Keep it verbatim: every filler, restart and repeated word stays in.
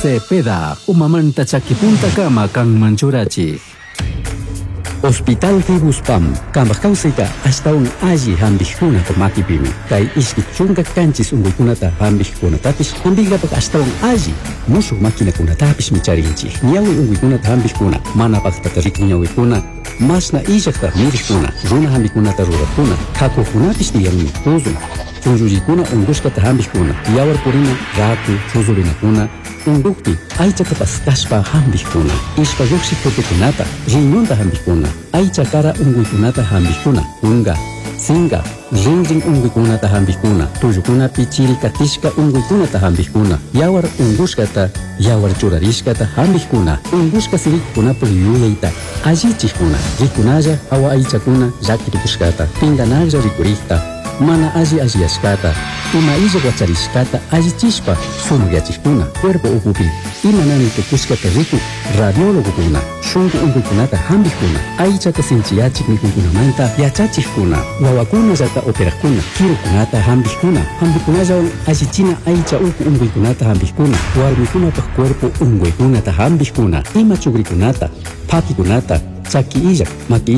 Cepeda, umamanta chakipunta kama kang manchurachi. Hospital Fibuspam, kambak kausita hasta un allí hambijuna to makipimi. Kai iski chunga kanchis unguikunata hambijuna tapis, hambigapak hasta un allí. Musu makina kuna tapis micharinchi. Niawi unguikunata hambijuna, mana paktatarik niawikuna. Masna ijakta mirikuna, runa hambikunata rurakuna. Kakukunapis diyan kuzuna. Chunjurikuna unguskata hambijuna. Yawar purina ratu chuzurinakuna. Ungukti aichata pastashpa hambijuna. Ishpa yuksi kunata, riñonta hambijuna. Aicha kara unguikunata hambijuna. Unga, singa, rinring unguikunata hambijuna. Tuyukuna pichiri katishka unguikunata hambijuna. Yawar unguskata, yawar churarishkata hambijuna. Unguska sirikuna puliyuyaita. Allichikuna, rikunaya awa aichakuna yakirikushkata. Pinganaya rikurikta. Mana alli alliashkata, uma illa guacharishkata allichishpa sumuyachikuna, cuerpo upupi, imanani tukushkata riku, radiólogo kuna, shungu unguikunata hambijuna, aichata sinchiyachik mikunkunamanta yachachikuna, wawakuna yata operakuna, kirukunata hambijuna, hambikunalla allichina aicha uku unguikunata hambijuna, warmikunata cuerpo unguikunata hambijuna, ima chugrikunata, pakikunata, chaki illa, maki